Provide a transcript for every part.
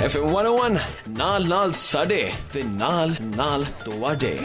FM 101 ਨਾਲ ਨਾਲ ਸਾਡੇ ਤੇ ਨਾਲ ਨਾਲ ਤੁਹਾਡੇ।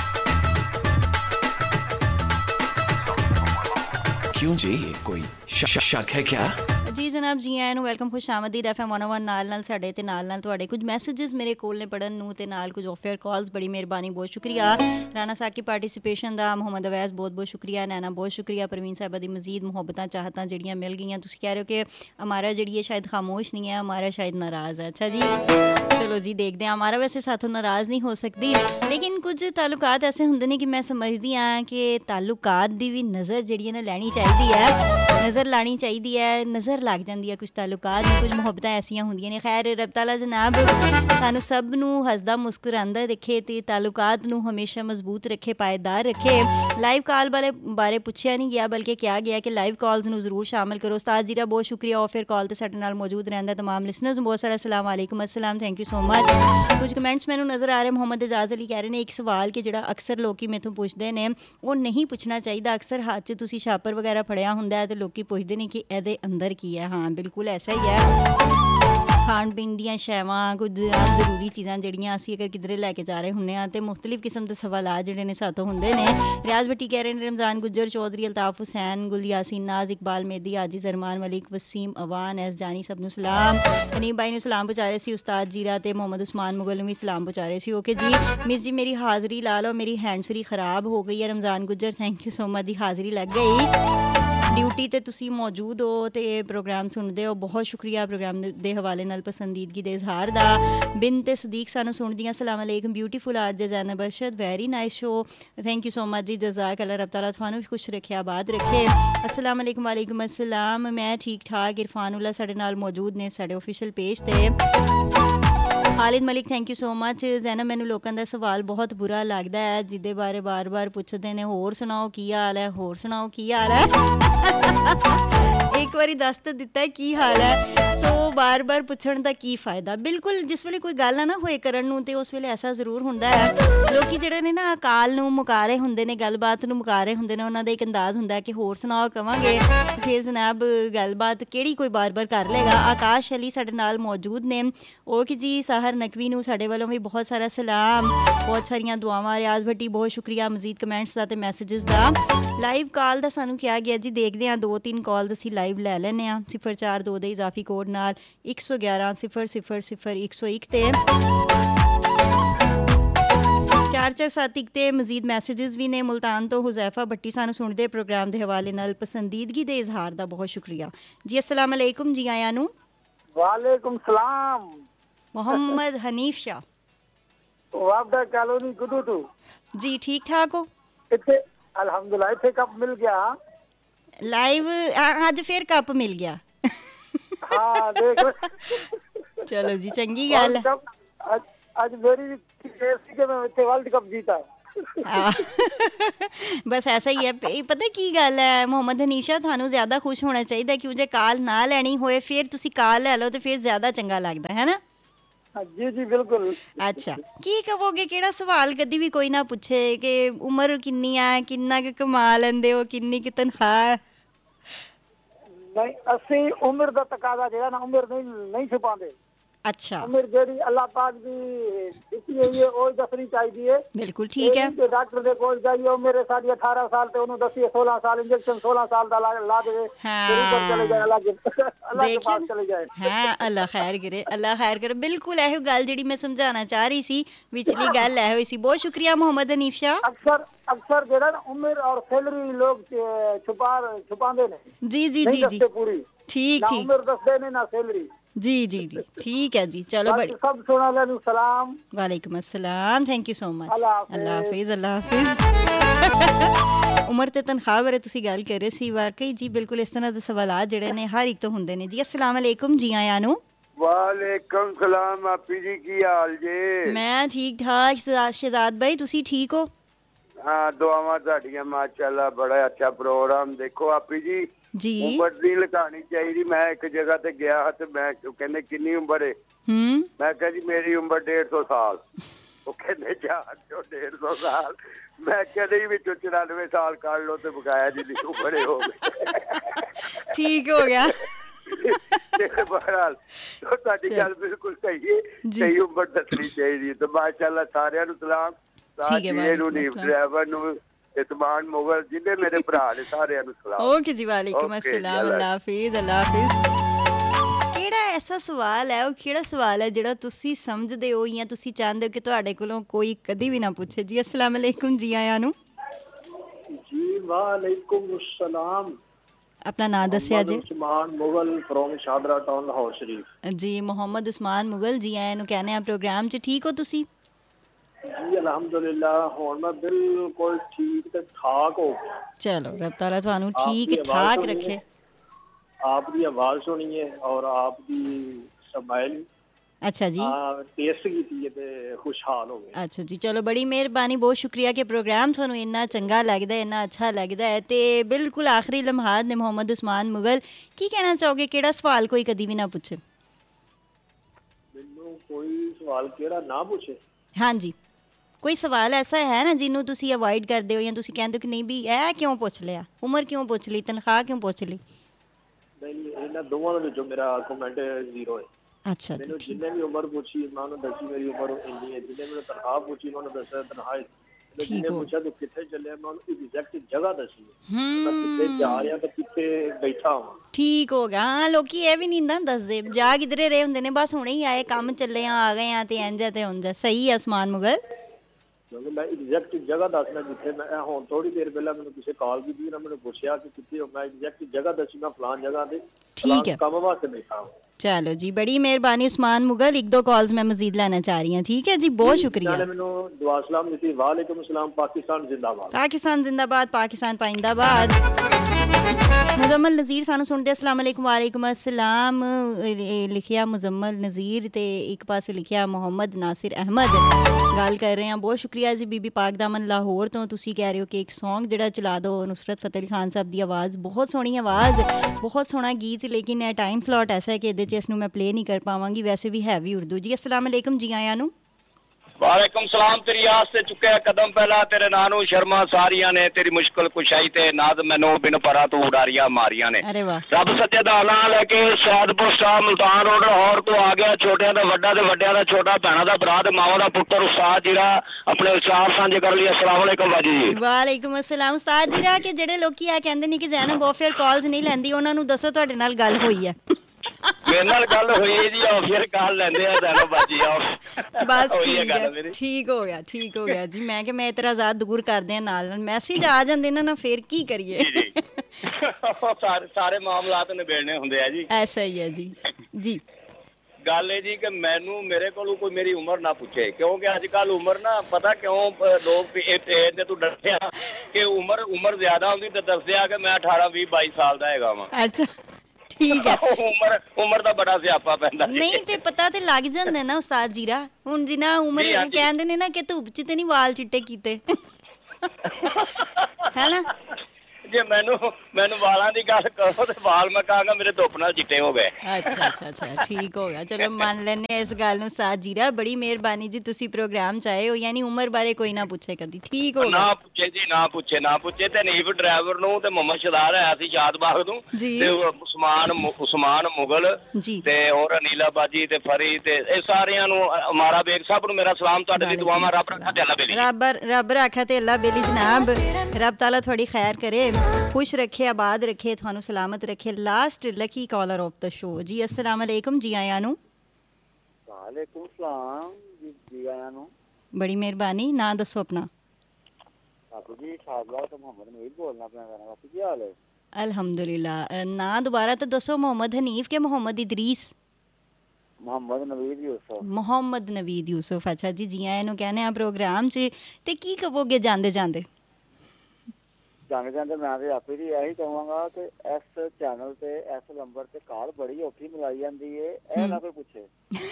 क्यों जी कोई शक है क्या? जी जनाब, जी आए ਨੂੰ ਵੈਲਕਮ, ਖੁਸ਼ ਆਮਦੀਦ। FM 101 ਨਾਲ ਨਾਲ ਸਾਡੇ ਤੇ ਨਾਲ ਨਾਲ ਤੁਹਾਡੇ। ਕੁਝ ਮੈਸੇजेस ਮੇਰੇ ਕੋਲ ਨੇ ਪੜਨ ਨੂੰ ਤੇ ਨਾਲ ਕੁਝ ਆਫਰ ਕਾਲਸ। ਬੜੀ ਮਿਹਰਬਾਨੀ, ਬਹੁਤ ਸ਼ੁਕਰੀਆ। ਰਾਣਾ ਸਾਹਿਬ ਕੀ ਪਾਰਟਿਸਿਪੇਸ਼ਨ ਦਾ, ਮੁਹੰਮਦ ਅਵੈਸ ਬਹੁਤ ਬਹੁਤ ਸ਼ੁਕਰੀਆ, ਨੈਨਾ ਬਹੁਤ ਸ਼ੁਕਰੀਆ, ਪ੍ਰਵੀਨ ਸਾਹਿਬਾ ਦੀ ਮਜ਼ੀਦ ਮੁਹੱਬਤਾਂ ਚਾਹਤਾਂ ਜਿਹੜੀਆਂ ਮਿਲ ਗਈਆਂ। ਤੁਸੀਂ ਕਹਿ ਰਹੇ ਹੋ ਕਿ ਹਮਾਰਾ ਜਿਹੜੀ ਹੈ ਸ਼ਾਇਦ ਖਾਮੋਸ਼ ਨਹੀਂ ਹੈ, ਹਮਾਰਾ ਸ਼ਾਇਦ ਨਾਰਾਜ਼ ਹੈ। अच्छा जी, चलो जी देखते हैं। हमारा वैसे साथों नाराज़ नहीं हो सकती, लेकिन कुछ ताल्लुकात ऐसे होंगे ने कि मैं समझदी हाँ कि ताल्लुकात दी भी नज़र जिहड़ी है ना लैनी चाहिए है, नज़र लानी चाहिए है। नज़र लग जाती है कुछ ताल्लुकात, कुछ मुहब्बतां ऐसियां होंदियां ने। खैर रब तआला जनाब सानू सब नू हसदा मुस्कुरांदा रखे ते ताल्लुकात नू हमेशा मजबूत रखे, पायदार रखे। लाइव कॉल वाले बारे पुछया नहीं गया, बल्कि कहा गया कि लाइव कॉल्स नू जरूर शामिल करो। उस्ताद जीरा बहुत शुक्रिया, और फिर कॉल ते साडे नाल मौजूद रहंदा। तमाम लिसनर्स नू बहुत सारा अस्सलाम वालेकुम, अस्सलाम, थैंक यू सो मच। कुछ कमेंट्स मैनू नज़र आ रहे। मोहम्मद एजाज अली कह रहे हैं एक सवाल कि जिहड़ा अक्सर लोग मैथों पुछदे ने वो नहीं पुछना चाहिए। अक्सर हाथ 'च तुसीं छापर वगैरह फड़िया हुंदा है ते लोग पुछदे ने कि इहदे अंदर की है। हाँ बिल्कुल ऐसा ही है। खाण पीण ਦੀਆਂ ਸ਼ੈਵਾਂ, ਕੁਝ ਜ਼ਰੂਰੀ ਚੀਜ਼ਾਂ ਜਿਹੜੀਆਂ ਅਸੀਂ ਅਗਰ ਕਿਧਰੇ ਲੈ ਕੇ ਜਾ ਰਹੇ ਹੁੰਦੇ ਹਾਂ ਤੇ ਮੁxtਲਿਫ ਕਿਸਮ ਦੇ ਸਵਾਲਾਤ ਜਿਹੜੇ ਨੇ ਸਾਥੋਂ ਹੁੰਦੇ ਨੇ। ਰਿਆਜ਼ ਭੱਟੀ ਕਹਿ ਰਹੇ ਨੇ ਰਮਜ਼ਾਨ ਗੁੱਜਰ, ਚੌਧਰੀ ਅਲਤਾਫ ਹੁਸੈਨ, ਗੁਲ ਯਾਸੀਨ, ਨਾਜ਼ ਇਕਬਾਲ ਮੇਦੀ, ਆजिज़ ਅਰਮਾਨ ਮਲਿਕ, ਵਸੀਮ ਅਵਾਨ, ਐਸ ਜਾਨੀ, ਸਭ ਨੂੰ ਸਲਾਮ। ਹਨੀਬ ਬਾਈ ਨੂੰ ਸਲਾਮ ਪਹੁੰਚਾ ਰਹੇ ਸੀ। ਉਸਤਾਦ ਜੀਰਾ ਤੇ ਮੁਹੰਮਦ ਉਸਮਾਨ ਮੁਗਲ ਨੂੰ ਵੀ ਸਲਾਮ ਪਹੁੰਚਾ ਰਹੇ ਸੀ। ਓਕੇ ਜੀ ਮਿਸ ਜੀ, ਮੇਰੀ ਹਾਜ਼ਰੀ ਲਾ ਲਓ, ਮੇਰੀ ਹੈਂਡਸ ਫਰੀ ਖਰਾਬ ਹੋ ਗਈ ਹੈ। Ramzan Gujjar thank you so much ਜੀ, ਹਾਜ਼ਰੀ ਲੱਗ ਗਈ। ਡਿਊਟੀ ਤੇ ਤੁਸੀਂ ਮੌਜੂਦ ਹੋ ਤੇ ਪ੍ਰੋਗਰਾਮ ਸੁਣਦੇ ਹੋ, ਬਹੁਤ ਸ਼ੁਕਰੀਆ ਪ੍ਰੋਗਰਾਮ ਦੇ ਹਵਾਲੇ ਨਾਲ ਪਸੰਦੀਦਗੀ ਦੇ ਇਜ਼ਹਾਰ ਦਾ। ਬਿਨ ਤੇ ਸਦੀਕ ਸਾਨੂੰ ਸੁਣਦੀਆਂ, ਸਲਾਮ ਅਲੈਕਮ, ਬਿਊਟੀਫੁਲ ਆਜ ਦੇ Zainab Arshad, very nice show, thank you so much ਜੀ, ਜਜ਼ਾਕ ਅੱਲਾ, ਰੱਬ ਤਾਲਾ ਤੁਹਾਨੂੰ ਵੀ ਖੁਸ਼ ਰੱਖਿਆ, ਆਬਾਦ ਰੱਖੇ। अस्सलाम वालेकुम, वालेकुम अस्सलाम, मैं ठीक ठाक। इरफानुल्ला साढ़े नाल मौजूद ने साढ़े ऑफिशियल पेज ते। Khalid Malik thank you so much. Zainab, मैनू लोगों का सवाल बहुत बुरा लगता है जिदे बारे बार बार पुछते हैं होर सुनाओ की हाल है, होर सुनाओ की हाल है। एक बारी दस तो दिता है की हाल है, सो बार बार पुछण दा की फायदा। बिल्कुल जिस वेले कोई गल ना होए करन नूं ते उस वेले ऐसा जरूर हुंदा है, लोकी जिहड़े ने ना अकाल नूं मुका रहे हुंदे ने, गलबात नूं मुका रहे हुंदे ने, उन्हां दा एक अंदाज़ हुंदा है कि होर सुनाओ कवांगे ते फिर जनाब गलबात किहड़ी कोई बार बार कर लेगा। आकाश अली साडे नाल मौजूद ने। ओके जी, साहर नकवी नूं साडे वालों भी बहुत सारा सलाम, बहुत सारियां दुआवां। रियाज भट्टी बहुत शुक्रिया मजीद कमेंट्स दा ते मैसेजेस दा। लाइव कॉल दा सानूं किहा गया जी, देखदे हां 2-3 कॉल्स असीं लाइव लै लैने आ। 042 ਦੇ ਇਜ਼ਾਫੀ ਕੋਡ ਨਾਲ 111 000 101 ਤੇ 4471 ਤੇ ਮਜ਼ੀਦ ਮੈਸੇजेस ਵੀ ਨੇ। ਮੁਲਤਾਨ ਤੋਂ ਹੁਜ਼ੈਫਾ ਭੱਟੀ ਸਾਨੂੰ ਸੁਣਦੇ ਪ੍ਰੋਗਰਾਮ ਦੇ ਹਵਾਲੇ ਨਾਲ ਪਸੰਦੀਦਗੀ ਦੇ ਇਜ਼ਹਾਰ ਦਾ ਬਹੁਤ ਸ਼ੁਕਰੀਆ ਜੀ। अस्सलाम अलैकुम, जी आया ਨੂੰ। वालेकुम सलाम। मोहम्मद हनीफ शाह वापडा कॉलोनी गुडू जी, ठीक ठाक हो? इत्थे अल्हम्दुलिल्लाह इत्थे कप मिल गया। लाइव अज फिर कप मिल गया। हाँ देख चलो जी, चंगी गल है। आज मेरी सी के मैं इत्थे वर्ल्ड कप जीता। बस ऐसा ही है। पता की गल है मोहम्मद हनीफ शाह, थानू ज्यादा खुश होना चाहिए क्यों जे काल ना लैनी होए फिर तुसी काल लै लो तो फिर ज्यादा चंगा लगता है ना। जी जी बिल्कुल। अच्छा की कहोगे, केड़ा सवाल कदी भी कोई ना पूछे कि उम्र किन्नी है, किन्ना के कमा लेंदे हो, किन्नी की तनख्वाह? नहीं, असी उम्र दा तकाजा जेड़ा ना उम्र नहीं छुपांदे। अच्छा, उम्र जेड़ी अल्लाह पाक दी दित्ती होई है ओ दसनी चाहिए। बिल्कुल ठीक है। जे डॉक्टर दे कोल जाइए मेरे साडी 18 साल ते ओनु दसिए 16 साल इंजेक्शन 16 साल दा ला देवे, फिर ऊपर चले जाए अल्लाह के पास चले जाए। हां, अल्लाह खैर करे, अल्लाह खैर करे। बिल्कुल एहो गल जेड़ी मैं समझाना चाह रही सी, विचली गल है होई सी। बहुत शुक्रिया मोहम्मद हनीफ शाह। अक्सर जेड़ा उम्र और सैलरी लोग छुपांदे ने। जी जी जी जी पूरी ठीक ठीक, उम्र दसदे ने ना सैलरी। जी जी जी ठीक है जी। चलो बड़ी सब सुना लेनु सलाम। वालेकुम अस्सलाम, थैंक यू सो मच। अल्लाह हाफिज, अल्लाह हाफिज। उम्र ते तनख्वाह बारे तुसी गल कर रहे सी, वाकई जी बिल्कुल इस तरह दे सवालात जेड़े ने हर एक तो हुंदे ने जी। अस्सलाम वालेकुम, जी आया नु। वालेकुम सलाम, आपी जी की हाल जे? मैं ठीक ठाक। शहजाद भाई तुसी ठीक हो? हाँ, दुआवां तुहाडियां माशाअल्लाह, बड़ा अच्छा प्रोग्राम। देखो आपी जी उम्र नहीं लुकानी चाहिए। मैं एक जगह ते गया ते मैं कहने किन्नी उम्र है, मैं कहा जी मेरी उम्र 150 साल। वो कहने 150 साल। मैं कहने विचों 94 साल काट लो तो बकाया जी उम्र हो गई। ठीक हो गया। ਬਹਰਾਲ ਤੁਹਾਡੀ ਗੱਲ ਬਿਲਕੁਲ ਸਹੀ ਹੈ, ਸਹੀ ਉਮਰ ਦੱਸਣੀ ਚਾਹੀਦੀ ਹੈ। ਤੇ ਮਾਸ਼ਾਅੱਲਾ ਸਾਰਿਆਂ ਨੂੰ ਸਲਾਮ, ਨੂੰ ਨੀਵ ਡਰਾਈਵਰ ਨੂੰ, ਇਤਮਾਨ ਮੁਗਲ, ਜਿੰਨੇ ਮੇਰੇ ਭਰਾ ਨੇ ਸਾਰਿਆਂ ਨੂੰ ਸਲਾਮ। ਓਕੇ ਜੀ, ਵਾਲੇਕੁਮ अस्सलाम, ਅੱਲਾ ਹਾਫਿਜ਼, ਅੱਲਾ ਹਾਫਿਜ਼। ਕਿਹੜਾ ਐਸਾ ਸਵਾਲ ਹੈ, ਉਹ ਕਿਹੜਾ ਸਵਾਲ ਹੈ ਜਿਹੜਾ ਤੁਸੀਂ ਸਮਝਦੇ ਹੋ ਜਾਂ ਤੁਸੀਂ ਚਾਹੁੰਦੇ ਹੋ ਕਿ ਤੁਹਾਡੇ ਕੋਲੋਂ ਕੋਈ ਕਦੀ ਵੀ ਨਾ ਪੁੱਛੇ? ਜੀ अस्सलाम वालेकुम, ਜੀ ਆਇਆਂ ਨੂੰ। ਜੀ ਵਾਲੇਕੁਮ अस्सलाम। अपना नाम दसिया जी। उस्मान मुगल फ्रॉम शादरा टाउन, लाहौर शरीफ। जी मोहम्मद उस्मान मुगल जी आए नु कहने आ प्रोग्राम च। ठीक हो तुसी? जी अल्हम्दुलिल्लाह, हुण मैं बिल्कुल ठीक ते ठाक हो गया। चलो रब ताला तुहानू ठीक ठाक रखे। आपकी आवाज सुनिए और आपकी स्माइल। अच्छा जी, टेस्ट कीती ते खुशहाल हो गए। अच्छा जी, चलो बड़ी मेहरबानी, बहुत शुक्रिया कि प्रोग्राम थानू इन्ना चंगा लगदा है, इन्ना अच्छा लगदा है। ते बिल्कुल आखिरी लम्हात ने मोहम्मद उस्मान मुगल, की कहना चाहोगे? केड़ा सवाल कोई कदी भी ना पूछे? मैनू कोई सवाल केड़ा ना पूछे? हाँ जी, कोई सवाल ऐसा है ना जिन्नू तुसी अवॉइड करदे हो या तुसी कहंदे हो कि नहीं भी ऐ क्यों पुछ लिया, उम्र क्यों पुछ ली, तनख्वाह क्यों पुछ ली? नहीं, इन्हां दोवां दे विचों मेरा कमेंट जीरो है। अच्छा, मैंने जिन्हें भी उम्र पूछी उन्होंने दसी मेरी उम्र इन्नी है, जिन्हें मैंने तनख्वाह पूछी उन्होंने दसा तनख्वाह, जिन्हें पूछा तू कितने चले मैं एग्जैक्ट जगह दसी मैं कितने जा रहा ते कितने बैठा हूं। ठीक हो गया। हाँ, लोग ये भी नहीं ना दसदे जा किधरे रहे होंदे ने, बस हुणे ही आए काम चले आ गए हैं ते इंज ते हुंदा। सही है उस्मान मुगल, क्योंकि मैं एग्जैक्ट जगह दसना जिथे मैं हुण थोड़ी देर पहले मैंने किसी कॉल की थी ना, मैंने पूछा कि कितने हो, मैं एग्जैक्ट जगह दसी मैं फलान जगह ते ठीक है काम वास्ते बैठा हूं। चलो जी, बड़ी मेहरबानी उस्मान मुगल। एक दो कॉल्स मैं मजीद लेना चाह रही हूँ। ठीक है जी, बहुत शुक्रिया। दुआ सलाम दी। वालेकुम अस्सलाम। पाकिस्तान जिंदाबाद, पाकिस्तान जिंदाबाद, पाकिस्तान पाइंदाबाद। मुजम्मल नज़ीर सानू सुनते। अस्सलाम वालेकुम। वालेकुम अस्सलाम लिखिया मुजम्मल नज़ीर ते एक पासे लिखिया मोहम्मद नासिर अहमद। गल कर रहे हैं, बहुत शुक्रिया जी बीबी पाक दामन लाहौर तो। तुसी कह रहे हो कि एक सॉन्ग जिहड़ा चला दो, नुसरत फतेह अली खान साहब की आवाज़, बहुत सोहनी आवाज़, बहुत सोहना गीत, लेकिन टाइम स्लॉट ऐसा है कि इसनूं मैं प्ले नहीं कर पावांगी। वैसे भी है भी उर्दू। जी अस्सलाम वालेकुम, जी आया नु। वालेकुम सलाम। तेरी आस्ते चुके कदम पहला तेरे नानू शर्मा सारिया ने, तेरी मुश्किल कुशाई ते नाद मैनू बिन परा तू उडारियां मारिया ने। रब सच्चे दा नाम लेके सैदपुर साहब मुल्तान रोड लाहौर तो आ गया। छोटियां दा वड्डा ते वड्डियां दा छोटा, भैणां दा भरा ते मावां दा पुत्तर उस्ताद जीरा अपने विचार साझे कर लिए। अस्सलाम वालेकुम बाजी जी। वालेकुम अस्सलाम उस्ताद जीरा। के जेड़े लोकी आ कहंदे ने कि ज़ैनब ऑफियर कॉल्स नहीं लैंदी, उन्हां नूं दसो तुहाडे नाल गल होई है? मेरे नाल गल हुई जी, ऑफियर कॉल लेंदे आ ज़ैनब बाजी। बस ठीक है, ठीक हो गया, ठीक हो गया जी। मैं कि मैं एतराज़ात दूर करदे नाल नाल मैसेज आ जांदे ना, फिर की करिए। सारे मामलात निबेड़ने हुंदे आ जी। ऐसा ही है जी। जी गल है जी कि मैनू मेरे को कोई मेरी उम्र ना पूछे, क्योंकि अजकल उम्र ना पता क्यों लोग तू डरते कि उम्र ज्यादा होंगी तो दसदे आ कि मैं 18 20 22 साल का हैगा वा। अच्छा ठीक है। उम्र दा बड़ा स्यापा पैंदा नहीं ते पता ते लग जांदा ना उस्ताद जीरा। हुण जिन्ना उम्र कहंदे ने ना कि धुप च ते नहीं वाल चिट्टे कीते है ना। जे मैनू वालां दी गल करो ते वाल मैं कहांगा मेरे धुप नाल चिट्टे हो गए। अच्छा अच्छा अच्छा ठीक हो गया। चलो मान लेने इस गल नूं उस्ताद जीरा। बड़ी मेहरबानी जी, तुसी प्रोग्राम च आए हो, यानी उम्र बारे कोई ना पूछे कदी। ठीक हो गया। ना पूछे जी, ना पूछे ते नीव ड्राइवर नूं ते मोहम्मद शदार है सी यादबाग तों ते उस्मान मुगल ते और अनीला बाजी ते फरी ते ए सारियां नूं मारा बेग साहब नूं मेरा सलाम। तुहाडे दी दुआवां रब रखा ते अल्लाह बेली। रब रखा ते अल्लाह बेली जनाब। रब ताला थोड़ी खैर करे, खुश रखे, आबाद रखे, थानू सलामत रखे। Last lucky collar of the show. जी अस्सलाम वालेकुम, जी आया नु। वालेकुम सलाम जी आया नु। बड़ी मेहरबानी। ना दसो अपना। आपू जी शाहबाद तो मोहम्मद नवीद बोलना अपना गाना। आपू की हाल है? अल्हम्दुलिल्लाह। ना दोबारा तो दसो, मोहम्मद हनीफ के मोहम्मद इदरीस? मोहम्मद नवीद यूसुफ। मोहम्मद नवीद यूसुफ। अच्छा जी, जी आया नु कहने आ प्रोग्राम च ते की कहोगे जांदे जांदे? जाने मैं आपे भी यही कहूँगा कि इस चैनल से इस नंबर से कॉल बड़ी औखी मिलाई जाती है, ए ना कोई पूछे।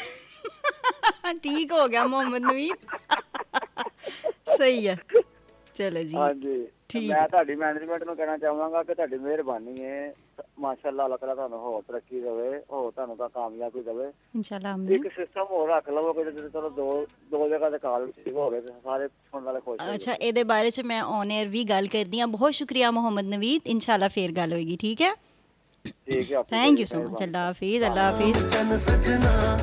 ठीक हो गया मोहम्मद नवीद। सही है। चलो जी हाँ जी, ठीक। मैं ਤੁਹਾਡੀ ਮੈਨੇਜਮੈਂਟ ਨੂੰ ਕਹਿਣਾ ਚਾਹਾਂਗਾ ਕਿ ਤੁਹਾਡੀ ਮਿਹਰਬਾਨੀ ਹੈ, ਮਾਸ਼ਾਅੱਲਾ ਅੱਲਾਹ ਤਾਲਾ ਤੁਹਾਨੂੰ ਹੋਰ ਤਰੱਕੀ ਦੇਵੇ, ਹੋਰ ਤੁਹਾਨੂੰ ਤਾਂ ਕਾਮਯਾਬੀ ਦੇਵੇ इंशाल्लाह। ਇੱਕ ਸਿਸਟਮ ਹੋਰ ਰੱਖ ਲਵੋ ਕਿ ਜਦੋਂ ਚਲੋ ਦੋ ਜਗ੍ਹਾ ਤੇ ਕਾਲ ਰਿਸੀਵ ਹੋ ਗਏ ਤੇ ਸਾਰੇ ਸੁਣਨ ਵਾਲੇ ਖੁਸ਼ ਹੋ। अच्छा ਇਹਦੇ ਬਾਰੇ ਚ ਮੈਂ ਔਨ 에ਅਰ ਵੀ ਗੱਲ ਕਰਦੀ ਹਾਂ। ਬਹੁਤ ਸ਼ੁਕਰੀਆ ਮੁਹੰਮਦ ਨਵੀਦ। इंशाल्लाह ਫੇਰ ਗੱਲ ਹੋਏਗੀ। ठीक है। Thank you so much. ਅੱਲਾ ਹਾਫਿਜ਼, ਅੱਲਾ ਹਾਫਿਜ਼।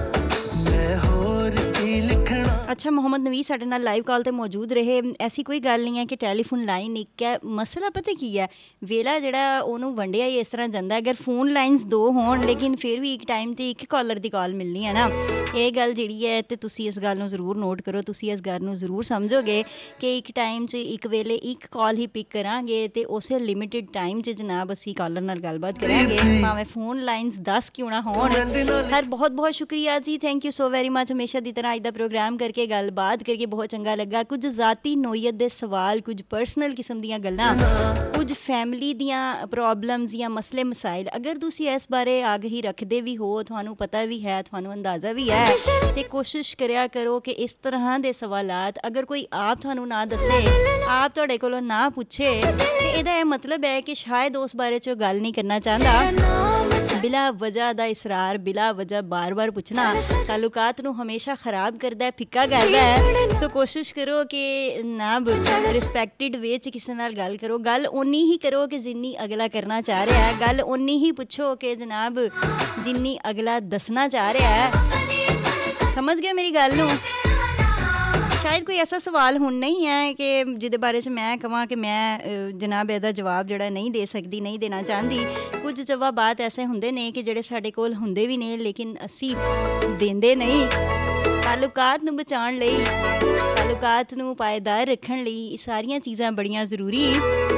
ਅੱਛਾ, ਮੁਹੰਮਦ ਨਵੀਸ ਸਾਡੇ ਨਾਲ ਲਾਈਵ ਕਾਲ ਤੇ ਮੌਜੂਦ ਰਹੇ। ਐਸੀ ਕੋਈ ਗੱਲ ਨਹੀਂ ਹੈ ਕਿ ਟੈਲੀਫੋਨ ਲਾਈਨ ਇੱਕ ਹੈ, ਮਸਲਾ ਪਤਾ ਕੀ ਹੈ, ਵੇਲਾ ਜਿਹੜਾ ਉਹਨੂੰ ਵੰਡਿਆ ਹੀ ਇਸ ਤਰ੍ਹਾਂ ਜਾਂਦਾ। ਅਗਰ ਫੋਨ ਲਾਈਨਸ 2 ਹੋਣ ਲੇਕਿਨ ਫਿਰ ਵੀ ਇੱਕ ਟਾਈਮ 'ਤੇ ਇੱਕ ਕਾਲਰ ਦੀ ਕਾਲ ਮਿਲਣੀ ਹੈ ਨਾ, ਇਹ ਗੱਲ ਜਿਹੜੀ ਹੈ ਤੇ ਤੁਸੀਂ ਇਸ ਗੱਲ ਨੂੰ ਜ਼ਰੂਰ ਨੋਟ ਕਰੋ, ਤੁਸੀਂ ਇਸ ਗੱਲ ਨੂੰ ਜ਼ਰੂਰ ਸਮਝੋਗੇ ਕਿ ਇੱਕ ਟਾਈਮ 'ਚ ਇੱਕ ਵੇਲੇ ਇੱਕ ਕਾਲ ਹੀ ਪਿਕ ਕਰਾਂਗੇ ਤੇ ਉਸੇ ਲਿਮਿਟਿਡ ਟਾਈਮ 'ਚ ਜਨਾਬ ਅਸੀਂ ਕਾਲਰ ਨਾਲ ਗੱਲਬਾਤ ਕਰਾਂਗੇ, ਭਾਵੇਂ ਫੋਨ ਲਾਈਨਸ 10 ਕਿਉਂ ਨਾ ਹੋਣ। ਹਰ ਬਹੁਤ ਬਹੁਤ ਸ਼ੁਕਰੀਆ ਜੀ, thank you so very much. ਹਮੇਸ਼ਾ ਦੀ ਤਰ੍ਹਾਂ ਅੱਜ ਦਾ ਪ੍ਰੋਗਰਾਮ ਕਰਕੇ ਗੱਲਬਾਤ ਕਰਕੇ ਬਹੁਤ ਚੰਗਾ ਲੱਗਾ। ਕੁਝ ਜ਼ਾਤੀ ਨੋਈਅਤ ਦੇ ਸਵਾਲ, ਕੁਝ ਪਰਸਨਲ ਕਿਸਮ ਦੀਆਂ ਗੱਲਾਂ, ਕੁਝ ਫੈਮਿਲੀ ਦੀਆਂ ਪ੍ਰੋਬਲਮਸ ਜਾਂ ਮਸਲੇ ਮਸਾਇਲ, ਅਗਰ ਤੁਸੀਂ ਇਸ ਬਾਰੇ ਆਗਾਹੀ ਰੱਖਦੇ ਵੀ ਹੋ, ਤੁਹਾਨੂੰ ਪਤਾ ਵੀ ਹੈ, ਤੁਹਾਨੂੰ ਅੰਦਾਜ਼ਾ ਵੀ ਹੈ, ਤੇ ਕੋਸ਼ਿਸ਼ ਕਰਿਆ ਕਰੋ ਕਿ ਇਸ ਤਰ੍ਹਾਂ ਦੇ ਸਵਾਲਾਤ ਅਗਰ ਕੋਈ ਆਪ ਤੁਹਾਨੂੰ ਨਾ ਦੱਸੇ, ਆਪ ਤੁਹਾਡੇ ਕੋਲੋਂ ਨਾ ਪੁੱਛੇ, ਤੇ ਇਹਦਾ ਇਹ ਮਤਲਬ ਹੈ ਕਿ ਸ਼ਾਇਦ ਉਸ ਬਾਰੇ 'ਚ ਗੱਲ ਨਹੀਂ ਕਰਨਾ ਚਾਹੁੰਦਾ। ਬਿਲਾ ਵਜ੍ਹਾ ਦਾ ਇਸਰਾਰ, ਬਿਲਾ ਵਜ੍ਹਾ ਬਾਰ-ਬਾਰ ਪੁੱਛਣਾ ਤਾਲੁਕਾਤ ਨੂੰ ਹਮੇਸ਼ਾ ਖਰਾਬ ਕਰਦਾ ਹੈ, ਫਿੱਕਾ ਕਰਦਾ ਹੈ। ਸੋ ਕੋਸ਼ਿਸ਼ ਕਰੋ ਕਿ ਨਾ ਰਿਸਪੈਕਟਿਡ ਵੇ 'ਚ ਕਿਸੇ ਨਾਲ ਗੱਲ ਕਰੋ, ਗੱਲ ਓਨੀ ਹੀ ਕਰੋ ਕਿ ਜਿੰਨੀ ਅਗਲਾ ਕਰਨਾ ਚਾਹ ਰਿਹਾ ਹੈ, ਗੱਲ ਓਨੀ ਹੀ ਪੁੱਛੋ ਕਿ ਜਨਾਬ ਜਿੰਨੀ ਅਗਲਾ ਦੱਸਣਾ ਚਾਹ ਰਿਹਾ ਹੈ। ਸਮਝ ਗਏ ਮੇਰੀ ਗੱਲ ਨੂੰ? ਸ਼ਾਇਦ ਕੋਈ ਐਸਾ ਸਵਾਲ ਹੁਣ ਨਹੀਂ ਹੈ ਕਿ ਜਿਹਦੇ ਬਾਰੇ 'ਚ ਮੈਂ ਕਹਾਂ ਕਿ ਮੈਂ ਜਨਾਬ ਇਹਦਾ ਜਵਾਬ ਜਿਹੜਾ ਨਹੀਂ ਦੇ ਸਕਦੀ, ਨਹੀਂ ਦੇਣਾ ਚਾਹੁੰਦੀ। ਕੁਝ ਜਵਾਬਾਤ ਐਸੇ ਹੁੰਦੇ ਨੇ ਕਿ ਜਿਹੜੇ ਸਾਡੇ ਕੋਲ ਹੁੰਦੇ ਵੀ ਨੇ ਲੇਕਿਨ ਅਸੀਂ ਦਿੰਦੇ ਨਹੀਂ। ਤਾਲੁਕਾਤ ਨੂੰ ਬਚਾਉਣ ਲਈ, ਤਾਲੁਕਾਤ ਨੂੰ ਪਾਏਦਾਰ ਰੱਖਣ ਲਈ ਇਹ ਸਾਰੀਆਂ ਚੀਜ਼ਾਂ ਬੜੀਆਂ ਜ਼ਰੂਰੀ।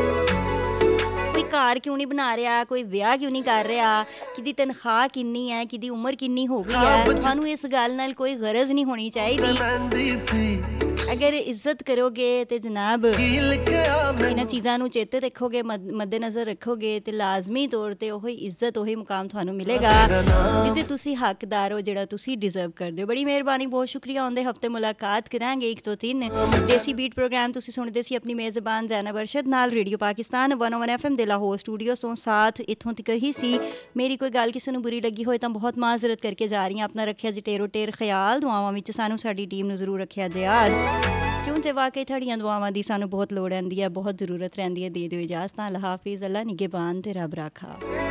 ਕੋਈ ਘਰ ਕਿਉਂ ਨਹੀਂ ਬਣਾ ਰਿਹਾ, ਕੋਈ ਵਿਆਹ ਕਿਉਂ ਨਹੀਂ ਕਰ ਰਿਹਾ, ਕਿਹਦੀ ਤਨਖਾਹ ਕਿੰਨੀ ਹੈ, ਕਿਹਦੀ ਉਮਰ ਕਿੰਨੀ ਹੋ ਗਈ ਹੈ, ਤੁਹਾਨੂੰ ਇਸ ਗੱਲ ਨਾਲ ਕੋਈ ਗਰਜ਼ ਨਹੀਂ ਹੋਣੀ ਚਾਹੀਦੀ। ਅਗਰ ਇੱਜ਼ਤ ਕਰੋਗੇ ਤੇ ਜਨਾਬ ਇਹਨਾਂ ਚੀਜ਼ਾਂ ਨੂੰ ਚੇਤੇ ਰੱਖੋਗੇ, ਮੱਦੇਨਜ਼ਰ ਰੱਖੋਗੇ, ਤੇ ਲਾਜ਼ਮੀ ਤੌਰ ਤੇ ਉਹੀ ਇੱਜ਼ਤ, ਉਹੀ ਮੁਕਾਮ ਤੁਹਾਨੂੰ ਮਿਲੇਗਾ ਜਿਹਦੇ ਤੁਸੀਂ ਹੱਕਦਾਰ ਹੋ, ਜਿਹੜਾ ਤੁਸੀਂ ਡਿਜ਼ਰਵ ਕਰਦੇ ਹੋ। ਬੜੀ ਮਿਹਰਬਾਨੀ, ਬਹੁਤ ਸ਼ੁਕਰੀਆ। ਆਉਂਦੇ ਹਫਤੇ ਮੁਲਾਕਾਤ ਕਰਾਂਗੇ 1 ਤੋਂ 3 ਦੇਸੀ ਬੀਟ ਪ੍ਰੋਗਰਾਮ ਤੁਸੀਂ ਸੁਣਦੇ ਸੀ ਆਪਣੀ ਮੇਜ਼ਬਾਨ ਜ਼ੈਨਬ ਅਰਸ਼ਦ ਨਾਲ। ਰੇਡੀਓ ਪਾਕਿਸਤਾਨ 101 FM ਦੇ ਲਾਹੌਰ ਸਟੂਡੀਓ ਤੋਂ ਸਾਥ ਇੱਥੋਂ ਤੱਕ ਹੀ ਸੀ। ਮੇਰੀ ਕੋਈ ਗੱਲ ਕਿਸੇ ਨੂੰ ਬੁਰੀ ਲੱਗੀ ਹੋਏ ਤਾਂ ਬਹੁਤ ਮਾਜ਼ਰਤ ਕਰਕੇ ਜਾ ਰਹੀ ਹਾਂ। ਆਪਣਾ ਰੱਖਿਆ ਜੀ ਟੇਰੋ ਟੇਰ ਖਿਆਲ, ਦੁਆਵਾਂ ਵਿੱਚ ਸਾਨੂੰ ਸਾਡੀ ਟੀਮ ਨੂੰ ਜ਼ਰੂਰ ਰੱਖਿਆ ਜੇ ਯਾਦ, ਕਿਉਂ ਜੇ ਵਾਕਈ ਤੁਹਾਡੀਆਂ ਦੁਆਵਾਂ ਦੀ ਸਾਨੂੰ ਬਹੁਤ ਲੋੜ ਰਹਿੰਦੀ ਹੈ, ਬਹੁਤ ਜ਼ਰੂਰਤ ਰਹਿੰਦੀ ਹੈ। ਦੇ ਦਿਓ ਇਜਾਜ਼ਤ। ਅੱਲਾ ਹਾਫਿਜ਼, ਅੱਲਾ ਨਿਗਹਿਬਾਨ ਤੇ ਰੱਬ ਰਾਖਾ।